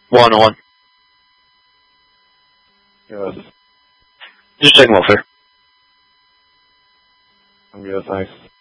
1-1. Yes. Just checking welfare. I'm good, thanks.